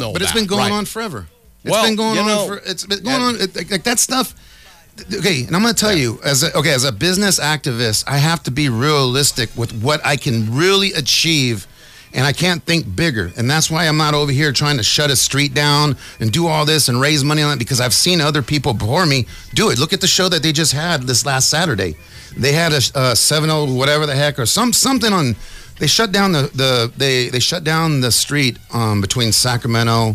know but it's been going on forever. It's been going on it's been going on like that stuff. Okay, and I'm going to tell you, as a business activist, I have to be realistic with what I can really achieve, and I can't think bigger. And that's why I'm not over here trying to shut a street down and do all this and raise money on it, because I've seen other people before me do it. Look at the show that they just had this last Saturday. They had a 70 whatever the heck or something on. They shut down they shut down the street between Sacramento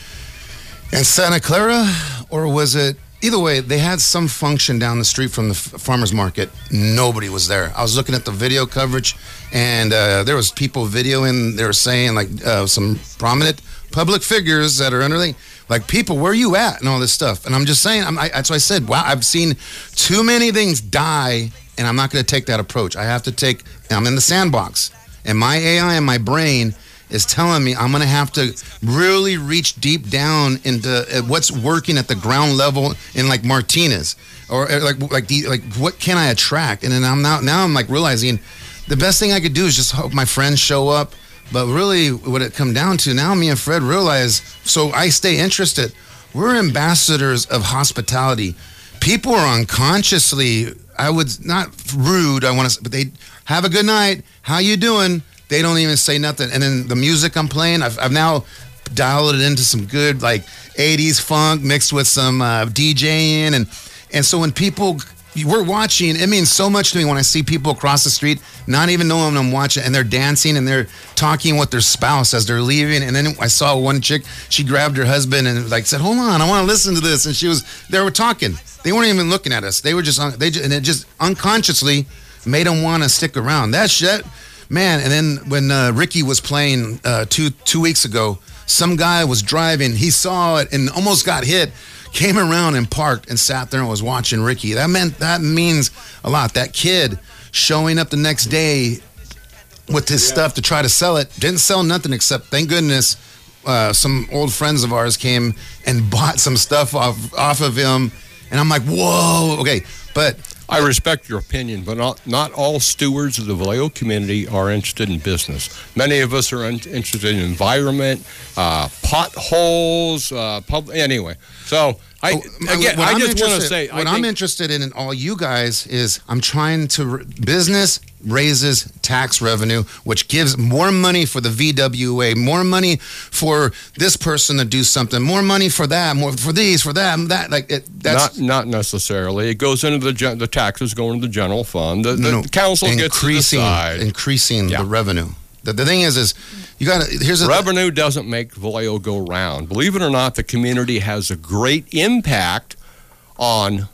and Santa Clara, or was it? Either way, they had some function down the street from the farmer's market. Nobody was there. I was looking at the video coverage, and there was people videoing. They were saying, like, some prominent public figures that are under, like, people, where are you at? And all this stuff. And I'm just saying, that's why I said, wow, I've seen too many things die, and I'm not going to take that approach. I'm in the sandbox. And my AI and my brain is telling me I'm going to have to really reach deep down into what's working at the ground level in, like, Martinez, or like what can I attract? And then I'm like realizing the best thing I could do is just hope my friends show up. But really, what it come down to now, me and Fred realize, so I stay interested. We're ambassadors of hospitality. People are unconsciously, I would not rude, but they have a good night. How you doing? They don't even say nothing. And then the music I'm playing, I've now dialed it into some good, like, 80s funk mixed with some DJing. And so when we're watching, it means so much to me when I see people across the street, not even knowing I'm watching, and they're dancing and they're talking with their spouse as they're leaving. And then I saw one chick, she grabbed her husband and, like, said, hold on, I want to listen to this. And they were talking. They weren't even looking at us. They were and it just unconsciously made them want to stick around. That shit. Man, and then when Ricky was playing 2 weeks ago, some guy was driving. He saw it and almost got hit, came around and parked and sat there and was watching Ricky. That means a lot. That kid showing up the next day with his stuff to try to sell it, didn't sell nothing except, thank goodness, some old friends of ours came and bought some stuff off of him. And I'm like, whoa, okay. But I respect your opinion, but not all stewards of the Vallejo community are interested in business. Many of us are interested in environment, potholes, anyway. So I'm interested in all you guys is I'm trying to business raises tax revenue, which gives more money for the VWA, more money for this person to do something, more money for that, more for these, for that, that. Like that's not necessarily. It goes into the taxes go into the general fund. The council gets to decide. Increasing the revenue. The thing is you got to. Here's revenue doesn't make Vallejo go round. Believe it or not, the community has a great impact on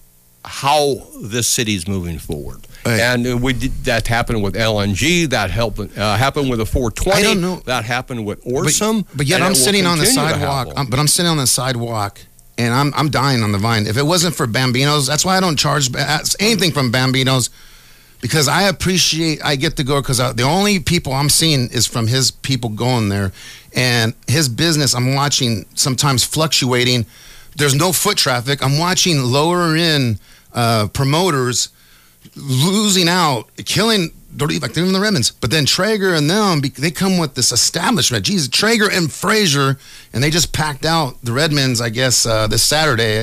how this city's moving forward. Right. And that happened with LNG. That happened with the 420. I don't know. That happened with Orsum. But yet I'm sitting on the sidewalk. But I'm sitting on the sidewalk, and I'm dying on the vine. If it wasn't for Bambinos, that's why I don't charge anything from Bambinos, because I get to go, because the only people I'm seeing is from his people going there, and his business I'm watching sometimes fluctuating. There's no foot traffic. I'm watching lower end promoters losing out, killing, like they're in the Redmonds. But then Traeger and them, they come with this establishment. Jesus, Traeger and Fraser, and they just packed out the Redmonds, I guess, this Saturday.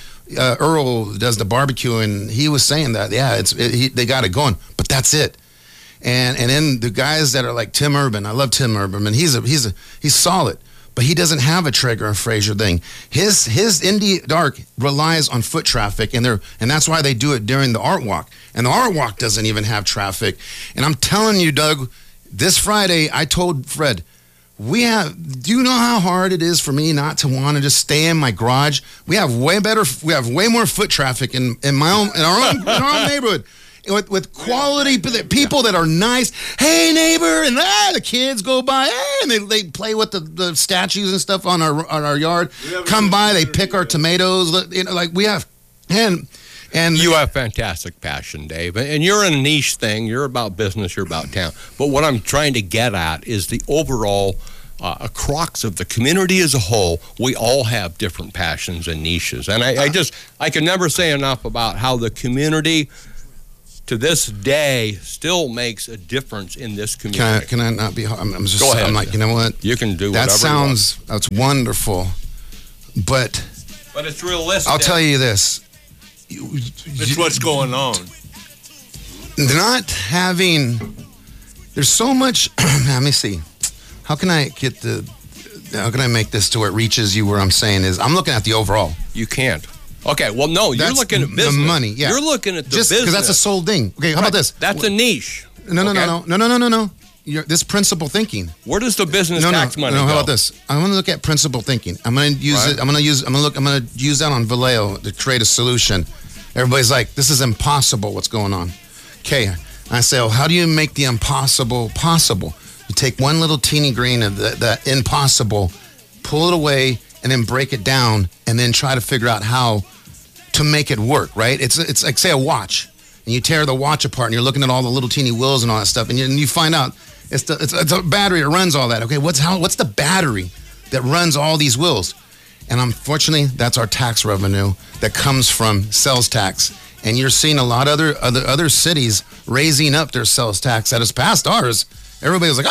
Earl does the barbecue, and he was saying that, they got it going, but that's it. And then the guys that are like Tim Urban, I love Tim Urban, and he's solid. But he doesn't have a Traeger and Fraser thing. His Indie Dark relies on foot traffic, and that's why they do it during the Art Walk. And the Art Walk doesn't even have traffic. And I'm telling you, Doug, this Friday I told Fred, do you know how hard it is for me not to want to just stay in my garage? We have way more foot traffic in our own neighborhood. With quality people that are nice. Hey, neighbor, and the kids go by, and they play with the statues and stuff on our yard. Come by, they pick our tomatoes. Like we have, and you have fantastic passion, Dave, and you're in a niche thing. You're about business. You're about town. But what I'm trying to get at is the overall. A crux of the community as a whole. We all have different passions and niches, and I can never say enough about how the community to this day still makes a difference in this community. Can I not be? I'm just. Go ahead. I'm like, you know what? You can do that. Whatever Sounds. That's wonderful, but it's realistic. I'll tell you this. It's what's going on. Not having. There's so much. Let me see. How can I make this to where it reaches you? Where I'm saying is, I'm looking at the overall. You can't. Okay, well, no, you're looking at business. The money, yeah. You're looking at the just business. because that's a sold thing. Okay, how about this? That's a niche. No. This principle thinking. Where does the business tax money go? How about this? I'm going to look at principle thinking. I'm going to use it. I'm going to use that on Vallejo to create a solution. Everybody's like, this is impossible. What's going on? Okay, I say, oh, how do you make the impossible possible? You take one little teeny grain of the impossible, pull it away, and then break it down, and then try to figure out how to make it work, right? It's like, say, a watch, and you tear the watch apart, and you're looking at all the little teeny wheels and all that stuff, and you find out it's a battery that runs all that. Okay, what's the battery that runs all these wheels? And unfortunately, that's our tax revenue that comes from sales tax. And you're seeing a lot of other cities raising up their sales tax that has passed ours. Everybody was like,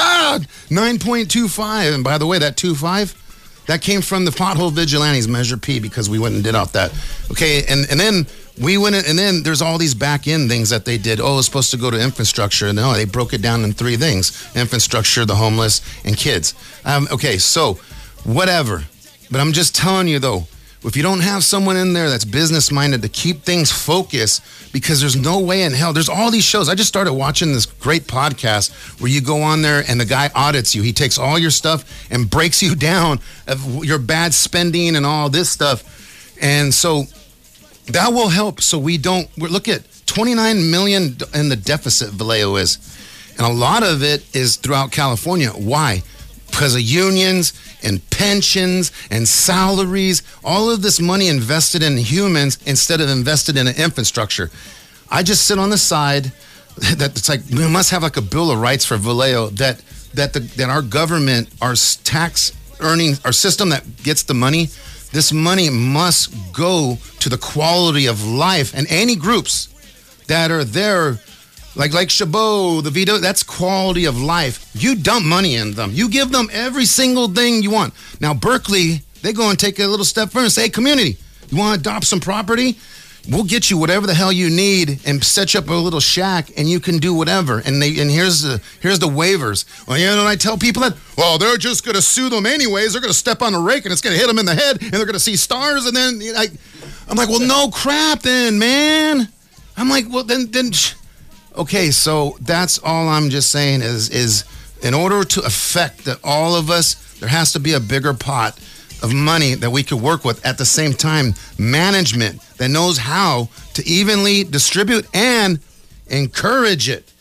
9.25. And by the way, that 2.5, that came from the pothole vigilantes, Measure P, because we went and did off that. Okay, and then we went in, and then there's all these back end things that they did. Oh, it's supposed to go to infrastructure. And no, they broke it down in 3 things: infrastructure, the homeless, and kids. Okay, so whatever. But I'm just telling you, though, if you don't have someone in there that's business-minded to keep things focused, because there's no way in hell. There's all these shows. I just started watching this great podcast where you go on there and the guy audits you. He takes all your stuff and breaks you down of your bad spending and all this stuff. And so that will help. So look at $29 million in the deficit Vallejo is. And a lot of it is throughout California. Why? Because of unions and pensions and salaries, all of this money invested in humans instead of invested in an infrastructure. I just sit on the side that it's like we must have like a Bill of Rights for Vallejo that our government, our tax earning, our system that gets the money, this money must go to the quality of life, and any groups that are there. Like Chabot, the Vito, that's quality of life. You dump money in them. You give them every single thing you want. Now, Berkeley, they go and take a little step further and say, hey, community, you want to adopt some property? We'll get you whatever the hell you need and set you up a little shack, and you can do whatever. And here's the waivers. Well, you know what I tell people that? Well, they're just going to sue them anyways. They're going to step on a rake, and it's going to hit them in the head, and they're going to see stars. And then I'm like, well, no crap then, man. I'm like, well, then. Okay, so that's all I'm just saying is in order to affect all of us, there has to be a bigger pot of money that we could work with. At the same time, management that knows how to evenly distribute and encourage it.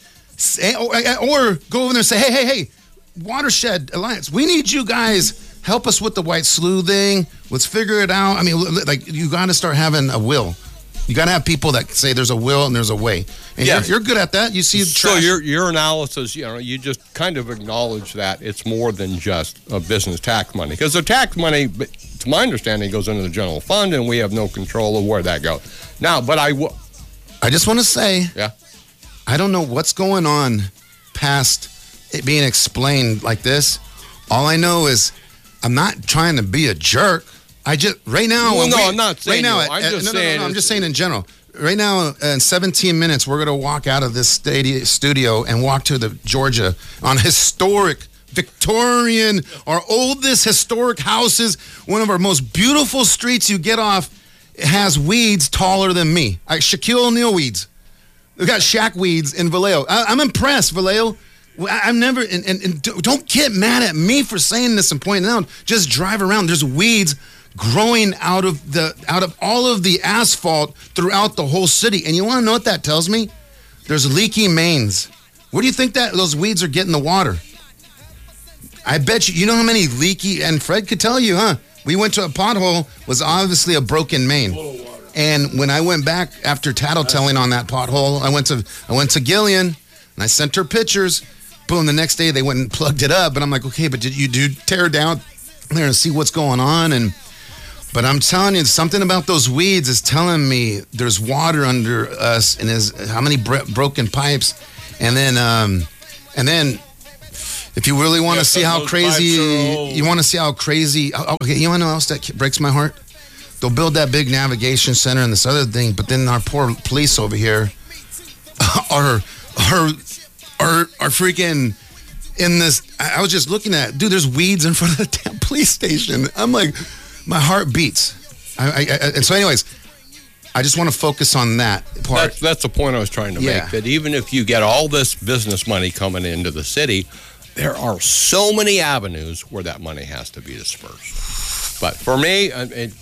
Or go over there and say, hey, Watershed Alliance, we need you guys. Help us with the White Slough thing. Let's figure it out. I mean, like, you got to start having a will. You got to have people that say there's a will and there's a way. And you're good at that. You see trash. So your analysis, you just kind of acknowledge that it's more than just a business tax money. Because the tax money, to my understanding, goes into the general fund, and we have no control of where that goes. Now, but I just want to say, I don't know what's going on past it being explained like this. All I know is I'm not trying to be a jerk. I'm not saying. I'm just saying in general. Right now, in 17 minutes, we're going to walk out of this studio and walk to the Georgia on historic Victorian, our oldest historic houses. One of our most beautiful streets you get off has weeds taller than me. Shaquille O'Neal weeds. We've got Shaq weeds in Vallejo. I'm impressed, Vallejo. I've never, and don't get mad at me for saying this and pointing out. Just drive around. There's weeds growing out of all of the asphalt throughout the whole city. And you want to know what that tells me? There's leaky mains. Where do you think that those weeds are getting the water? I bet you know how many leaky, and Fred could tell you, huh? We went to a pothole, was obviously a broken main. And when I went back after tattletelling on that pothole, I went to Gillian and I sent her pictures. Boom, the next day they went and plugged it up. And I'm like, okay, but did you tear down there and see what's going on? And But I'm telling you, something about those weeds is telling me there's water under us, and how many broken pipes, and then if you really want to see how crazy, you want to see how crazy. Okay, you want to know what else that breaks my heart? They'll build that big navigation center and this other thing, but then our poor police over here are freaking in this. I was just looking at, dude, there's weeds in front of the damn police station. I'm like, my heart beats. And so anyways, I just want to focus on that part. That's the point I was trying to make, that even if you get all this business money coming into the city, there are so many avenues where that money has to be dispersed. But for me,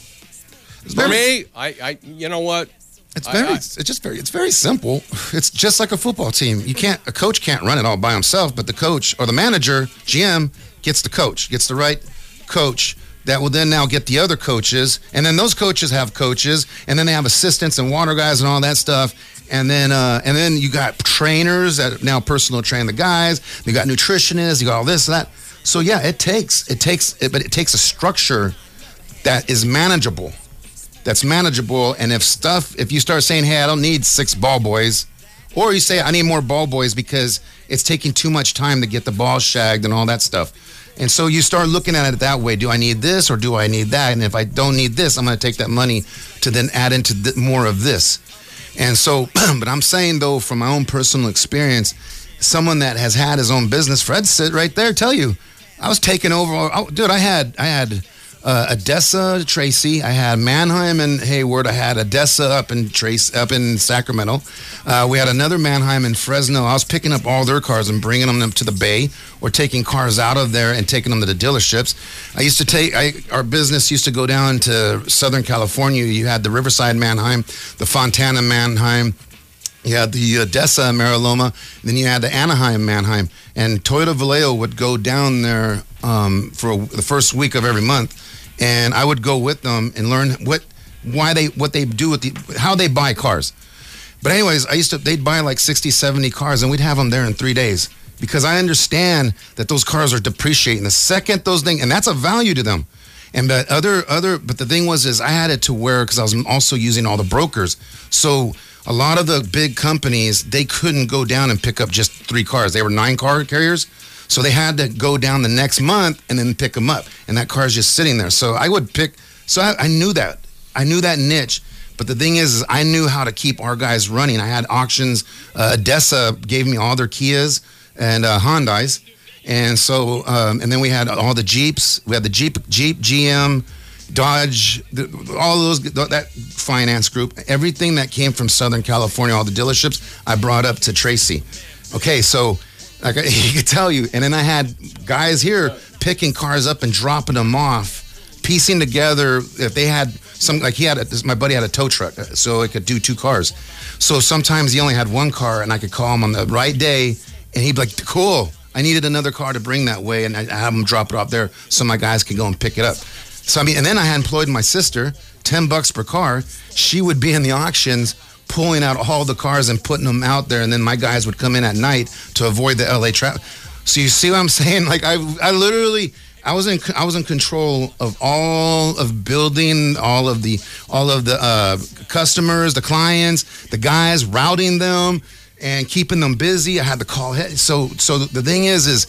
you know what? It's very simple. It's just like a football team. A coach can't run it all by himself, but the coach or the manager, GM, gets the right coach that will then now get the other coaches, and then those coaches have coaches, and then they have assistants and water guys and all that stuff, and then you got trainers that now personal train the guys. You got nutritionists. You got all this and that. So yeah, it takes a structure that is manageable. That's manageable, and if you start saying, hey, I don't need 6 ball boys, or you say I need more ball boys because it's taking too much time to get the ball shagged and all that stuff. And so you start looking at it that way. Do I need this or do I need that? And if I don't need this, I'm going to take that money to then add into more of this. And so, but I'm saying though, from my own personal experience, someone that has had his own business, Fred sit right there, tell you, I was taking over. Dude, I had Odessa, Tracy. I had Manheim and Hayward. I had Odessa up in Sacramento. We had another Manheim in Fresno. I was picking up all their cars and bringing them to the Bay, or taking cars out of there and taking them to the dealerships. Our business used to go down to Southern California. You had the Riverside Manheim, the Fontana Manheim. You had the Odessa Mariloma, then you had the Anaheim Manheim, and Toyota Vallejo would go down there for the first week of every month, and I would go with them and learn what they do how they buy cars. But anyways, they'd buy like 60, 70 cars, and we'd have them there in 3 days, because I understand that those cars are depreciating. The second those things, and that's a value to them. But the thing was I had it to where, because I was also using all the brokers, so a lot of the big companies, they couldn't go down and pick up just 3 cars. They were 9-car carriers. So they had to go down the next month and then pick them up. And that car's just sitting there. So I knew that. I knew that niche. But the thing is I knew how to keep our guys running. I had auctions. Odessa gave me all their Kias and Hyundais. And so, and then we had all the Jeeps. We had the Jeep, GM, Dodge, all those, that finance group, everything that came from Southern California, all the dealerships, I brought up to Tracy. Okay, so like he could tell you, and then I had guys here picking cars up and dropping them off, piecing together. If they had some, like my buddy had a tow truck, so it could do 2 cars. So sometimes he only had 1 car, and I could call him on the right day, and he'd be like, "Cool, I needed another car to bring that way," and I have him drop it off there so my guys could go and pick it up. So and then I had employed my sister, $10 per car. She would be in the auctions pulling out all the cars and putting them out there, and then my guys would come in at night to avoid the LA traffic. So you see what I'm saying? Like I was in control of all of building all of the customers, the clients, the guys, routing them and keeping them busy. I had to call ahead. So the thing is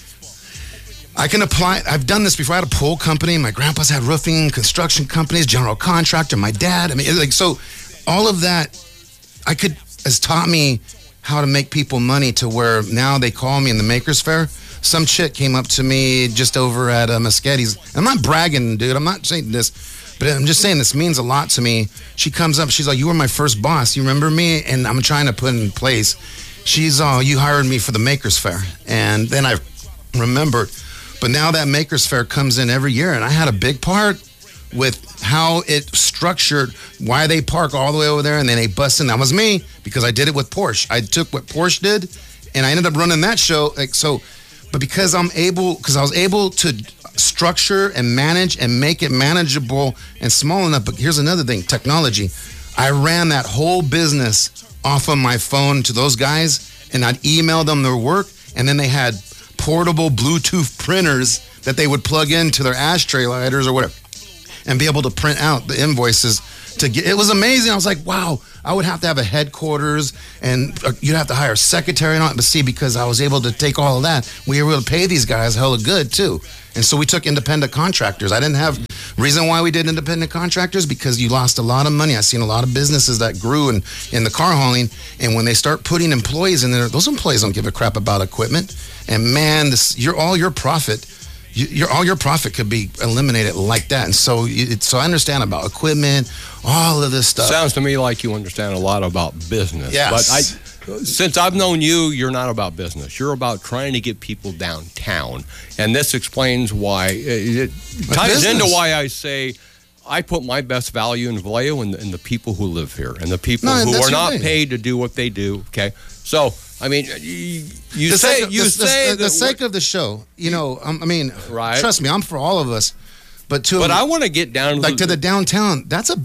I can apply. I've done this before. I had a pool company. My grandpa's had roofing, construction companies, general contractor, my dad. I mean, so all of that has taught me how to make people money, to where now they call me in the Makers Fair. Some chick came up to me just over at Moschetti's. I'm not bragging, dude. I'm not saying this, but I'm just saying this means a lot to me. She comes up. She's like, "You were my first boss. You remember me?" And I'm trying to put in place. She's, "You hired me for the Makers Fair." And then I remembered. But now that Makers Fair comes in every year, and I had a big part with how it structured, why they park all the way over there, and then they bust in. That was me, because I did it with Porsche. I took what Porsche did, and I ended up running that show. But because I was able to structure and manage and make it manageable and small enough. But here's another thing, technology. I ran that whole business off of my phone to those guys, and I'd email them their work, and then they had portable Bluetooth printers that they would plug into their ashtray lighters or whatever. and be able to print out the invoices to get. It was amazing. I was like, wow, I would have to have a headquarters and you'd have to hire a secretary and all that. But see, because I was able to take all of that, we were able to pay these guys hella good too. And so we took independent contractors. I didn't have reason why we did independent contractors, because you lost a lot of money. I've seen a lot of businesses that grew in the car hauling, and when they start putting employees in there, those employees don't give a crap about equipment. And man, all your profit could be eliminated like that. And so I understand about equipment, all of this stuff. Sounds to me like you understand a lot about business. Yes. But since I've known you, you're not about business. You're about trying to get people downtown. And this explains why, it ties into why I say I put my best value in Vallejo and the people who live here and the people who are not paid to do what they do. Okay. So, I mean, the sake of the show, right. Trust me, I'm for all of us. But I want to get down to the downtown. That's a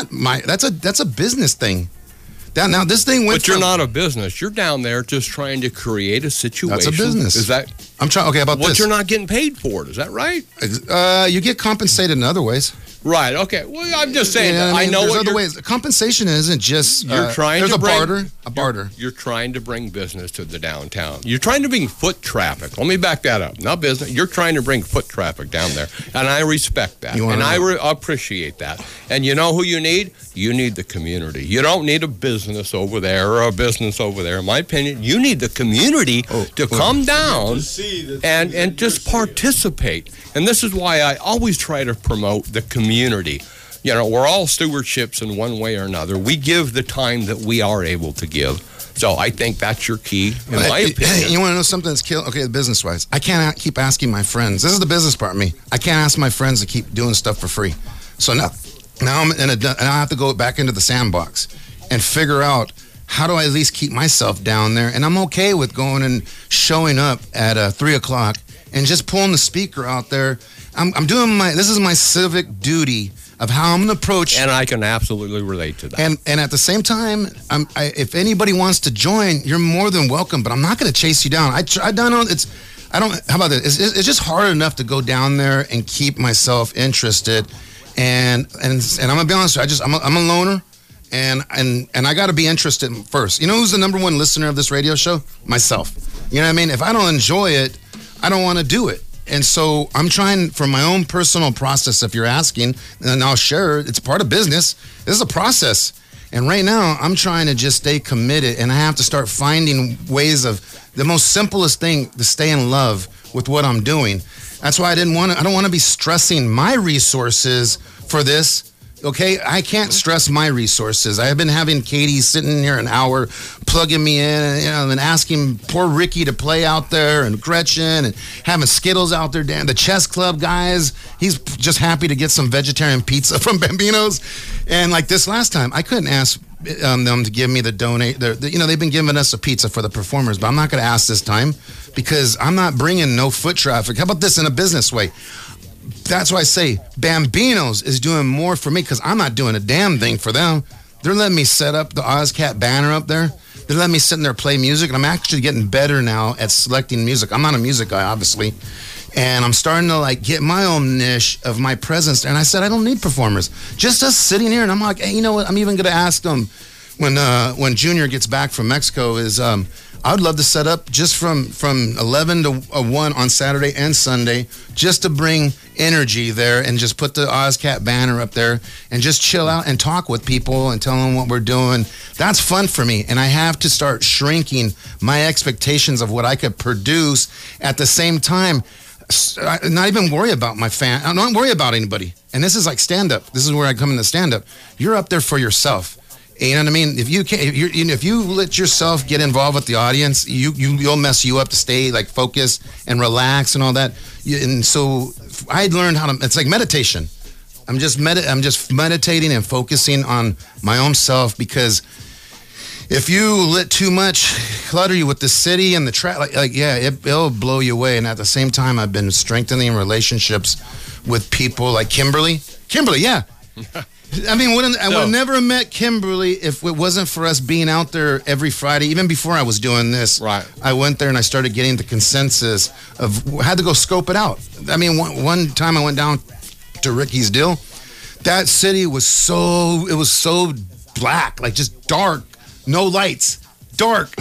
business thing. Now this thing went. But you're not a business. You're down there just trying to create a situation. That's a business. Is that? I'm trying. Okay, about what you're not getting paid for it. Is that right? You get compensated in other ways. Right. Okay. Well, I'm just saying. I know there's other ways. Compensation isn't just. You're trying to bring a barter. You're trying to bring business to the downtown. You're trying to bring foot traffic. Let me back that up. Not business. You're trying to bring foot traffic down there, and I respect that, and I appreciate that. And you know who you need? You need the community. You don't need a business over there or a business over there. In my opinion, you need the community to come down and just participate. And this is why I always try to promote the community. You know, we're all stewardships in one way or another. We give the time that we are able to give. So I think that's your key, in my opinion. You want to know something that's killing? Okay, business-wise, I can't keep asking my friends. This is the business part of me. I can't ask my friends to keep doing stuff for free. So now I'm and I have to go back into the sandbox and figure out how do I at least keep myself down there. And I'm okay with going and showing up at 3:00 and just pulling the speaker out there. I'm doing this is my civic duty of how I'm going to approach. And I can absolutely relate to that. And at the same time, if anybody wants to join, you're more than welcome, but I'm not going to chase you down. How about this? It's just hard enough to go down there and keep myself interested. And I'm going to be honest with you, I'm a loner. And I got to be interested first. You know who's the number one listener of this radio show? Myself. You know what I mean? If I don't enjoy it, I don't want to do it. And so I'm trying for my own personal process, if you're asking, and I'll share it. It's part of business. This is a process. And right now, I'm trying to just stay committed, and I have to start finding ways of the most simplest thing to stay in love with what I'm doing. That's why I don't want to be stressing my resources for this. Okay, I can't stress my resources. I have been having Katie sitting here an hour, plugging me in, and asking poor Ricky to play out there, and Gretchen, and having Skittles out there. The chess club guys, he's just happy to get some vegetarian pizza from Bambino's. And like this last time, I couldn't ask them to give me the donate. They've been giving us a pizza for the performers, but I'm not going to ask this time because I'm not bringing no foot traffic. How about this in a business way? That's why I say Bambino's is doing more for me because I'm not doing a damn thing for them. They're letting me set up the OzCat banner up there. They're letting me sit in there play music, and I'm actually getting better now at selecting music. I'm not a music guy, obviously, and I'm starting to get my own niche of my presence. And I said I don't need performers, just us sitting here. And I'm like, hey, you know what? I'm even going to ask them when Junior gets back from Mexico I would love to set up just from 11 to 1 on Saturday and Sunday just to bring energy there and just put the OzCat banner up there and just chill out and talk with people and tell them what we're doing. That's fun for me, and I have to start shrinking my expectations of what I could produce at the same time. Not even worry about my fan. I don't worry about anybody. And this is like stand-up. This is where I come into stand-up. You're up there for yourself. You know what I mean? If you let yourself get involved with the audience, you'll mess you up to stay focused and relax and all that. And so I learned how to. It's like meditation. I'm just meditating and focusing on my own self, because if you let too much clutter you with the city and the it'll blow you away. And at the same time, I've been strengthening relationships with people like Kimberly. Yeah. I mean, I would have never met Kimberly if it wasn't for us being out there every Friday. Even before I was doing this, right. I went there and I started getting the consensus of had to go scope it out. I mean, one time I went down to Ricky's deal. that city was so black, like just dark, no lights, dark.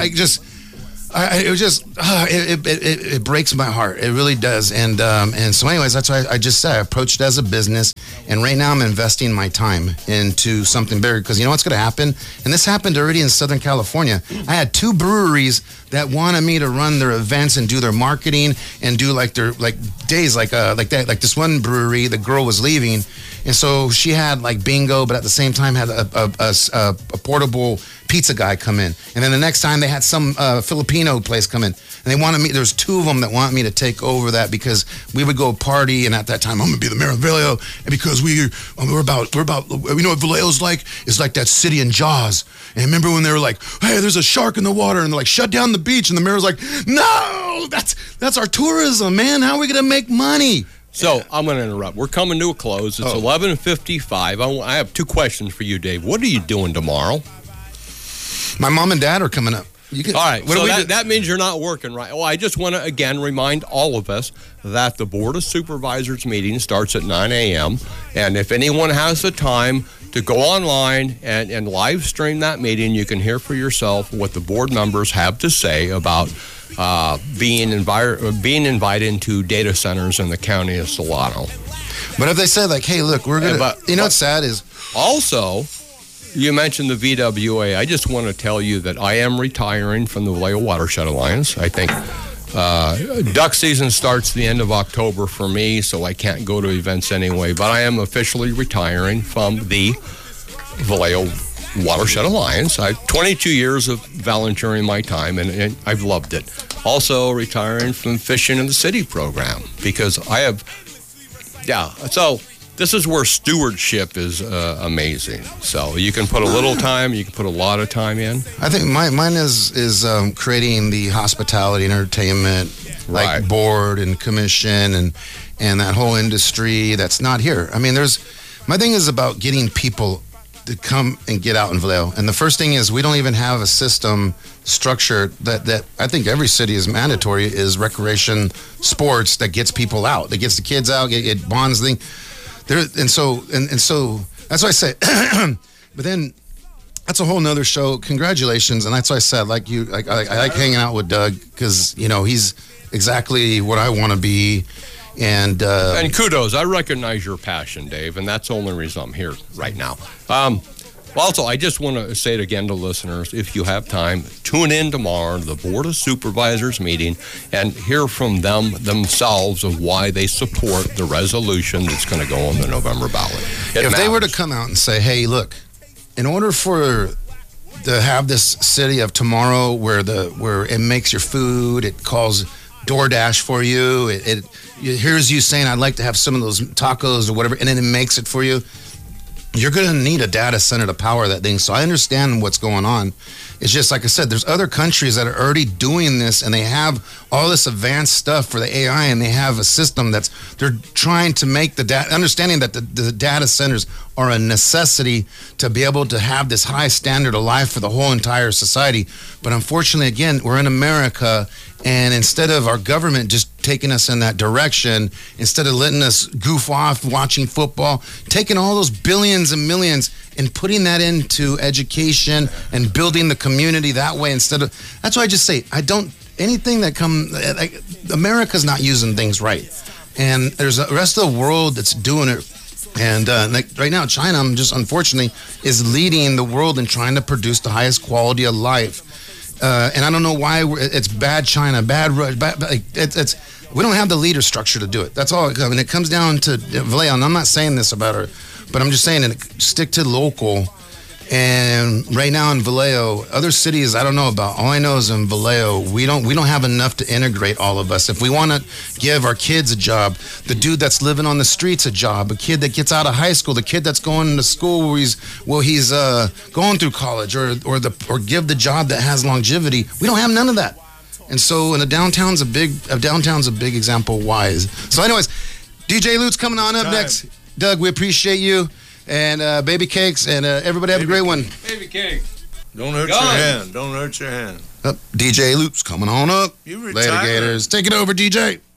It breaks my heart. It really does. And so anyways, that's why I just said I approached it as a business, and right now I'm investing my time into something bigger, because you know what's going to happen? And this happened already in Southern California. I had 2 breweries that wanted me to run their events and do their marketing and do like their days like this one brewery, the girl was leaving, and so she had like bingo, but at the same time had a portable pizza guy come in, and then the next time they had some Filipino place come in, and they wanted me. There's 2 of them that want me to take over that, because we would go party, and at that time I'm gonna be the mayor of Vallejo, and because we're about you know what Vallejo's like? It's like that city in Jaws. And remember when they were like, hey, there's a shark in the water, and they're like, shut down the beach, and the mayor's like, no, that's our tourism, man. How are we gonna make money? So I'm going to interrupt. We're coming to a close. It's 11:55. I have 2 questions for you, Dave. What are you doing tomorrow? My mom and dad are coming up. All right, so that means you're not working, right? Well, I just want to, again, remind all of us that the Board of Supervisors meeting starts at 9 a.m., and if anyone has the time to go online and live stream that meeting, you can hear for yourself what the board members have to say about being invited into data centers in the county of Solano. But if they said, like, hey, look, we're going to, you know what's sad is... Also... You mentioned the VWA. I just want to tell you that I am retiring from the Vallejo Watershed Alliance. I think duck season starts the end of October for me, so I can't go to events anyway. But I am officially retiring from the Vallejo Watershed Alliance. I have 22 years of volunteering my time, and I've loved it. Also retiring from Fishing in the City program, because I have, so... This is where stewardship is amazing. So you can put a little time, you can put a lot of time in. I think mine is creating the hospitality and entertainment, like board and commission and that whole industry that's not here. I mean, my thing is about getting people to come and get out in Vallejo. And the first thing is we don't even have a system structure that I think every city is mandatory, is recreation sports that gets people out, that gets the kids out, it bonds thing. And so that's why I say, but then that's a whole nother show. Congratulations. And that's why I said, I like hanging out with Doug, because, you know, he's exactly what I want to be. And kudos. I recognize your passion, Dave, and that's the only reason I'm here right now. Also, I just want to say it again to listeners, if you have time, tune in tomorrow to the Board of Supervisors meeting and hear from them themselves of why they support the resolution that's going to go on the November ballot. If they were to come out and say, hey, look, in order to have this city of tomorrow where it makes your food, it calls DoorDash for you, it hears you saying, I'd like to have some of those tacos or whatever, and then it makes it for you, you're going to need a data center to power that thing. So I understand what's going on. It's just, like I said, there's other countries that are already doing this, and they have all this advanced stuff for the AI, and they have a system they're trying to make understanding that the data centers are a necessity to be able to have this high standard of life for the whole entire society. But unfortunately, again, we're in America, and instead of our government just taking us in that direction, instead of letting us goof off watching football, taking all those billions and millions and putting that into education and building the community that way, that's why I just say, America's not using things right. And there's the rest of the world that's doing it. And right now, China, unfortunately, is leading the world in trying to produce the highest quality of life. And I don't know why it's bad China, bad we don't have the leader structure to do it. That's all. I mean, it comes down to Vallejo, and I'm not saying this about her, but I'm just saying stick to local. And right now in Vallejo, other cities I don't know about. All I know is in Vallejo, we don't have enough to integrate all of us. If we want to give our kids a job, the dude that's living on the streets a job, a kid that gets out of high school, the kid that's going to school where he's going through college, or give the job that has longevity. We don't have none of that. And so, and the downtown's a big example why. So anyways, DJ Lutz coming on up next. Doug, we appreciate you. And Baby Cakes, and everybody have a great one. Baby Cakes. Don't hurt your hand. Don't hurt your hand. DJ Loops coming on up. You retired. Later, Gators. Take it over, DJ.